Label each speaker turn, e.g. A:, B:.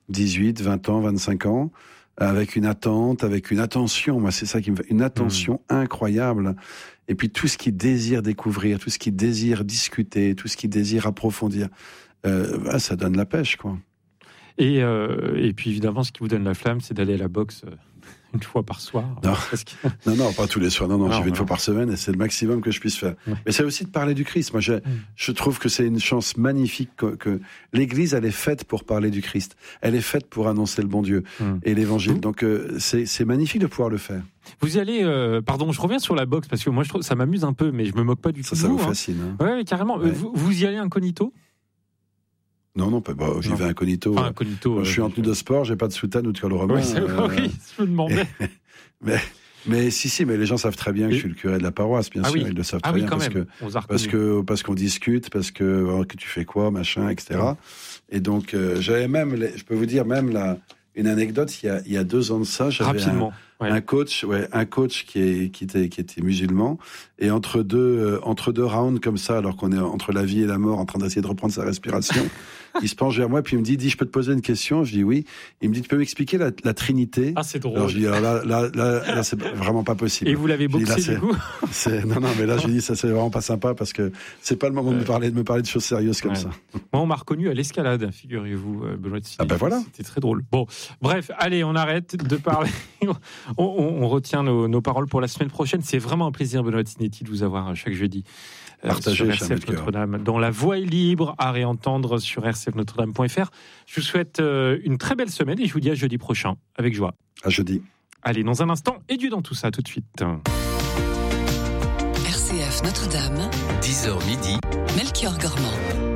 A: 18, 20 ans, 25 ans, avec une attente, avec une attention. Moi, c'est ça qui me fait une attention incroyable. Et puis tout ce qui désire découvrir, tout ce qui désire discuter, tout ce qui désire approfondir, ça donne la pêche, quoi.
B: Et puis évidemment, ce qui vous donne la flamme, c'est d'aller à la boxe une fois par soir.
A: Non, pas tous les soirs. Non, j'y vais une fois par semaine et c'est le maximum que je puisse faire. Ouais. Mais c'est aussi de parler du Christ. Moi, je trouve que c'est une chance magnifique que l'Église, elle est faite pour parler du Christ. Elle est faite pour annoncer le bon Dieu et l'Évangile. Donc, c'est magnifique de pouvoir le faire.
B: Vous y allez, je reviens sur la boxe parce que moi, je trouve ça m'amuse un peu, mais je me moque pas du tout.
A: Ça vous fascine.
B: Ouais, carrément. Ouais. Vous y allez incognito?
A: Non, j'y vais incognito.
B: Enfin, incognito.
A: Je suis en tenue de sport, j'ai pas de soutane ou de col romain.
B: Oui, je me demandais.
A: Mais mais les gens savent très bien que je suis le curé de la paroisse, bien sûr, ils le savent très bien parce qu'on discute, parce que tu fais quoi, machin, etc. Et donc j'avais même, je peux vous dire même une anecdote. Il y a 2 ans de ça, j'avais un coach qui était musulman, et entre deux rounds comme ça, alors qu'on est entre la vie et la mort, en train d'essayer de reprendre sa respiration, il se penche vers moi puis il me dit je peux te poser une question? Je dis oui. Il me dit tu peux m'expliquer la Trinité?
B: Ah, c'est drôle.
A: Alors je dis là c'est vraiment pas possible.
B: Et vous l'avez boxé du coup?
A: Non, mais là je dis ça c'est vraiment pas sympa parce que c'est pas le moment de me parler de choses sérieuses comme ça.
B: Moi on m'a reconnu à l'escalade, figurez-vous, Benoît Sinetti.
A: Ah ben voilà.
B: C'était très drôle. Bon, bref, allez, on arrête de parler. on retient nos paroles pour la semaine prochaine. C'est vraiment un plaisir, Benoît Sinetti, de vous avoir chaque jeudi.
A: Partagez,
B: sur RCF Notre-Dame, dont la voix est libre à réentendre sur rcfnotredame.fr. Je vous souhaite une très belle semaine et je vous dis à jeudi prochain, avec joie.
A: À jeudi.
B: Allez, dans un instant, et Dieu dans tout ça, tout de suite.
C: RCF Notre-Dame,
D: 10h midi,
C: Melchior Gormand.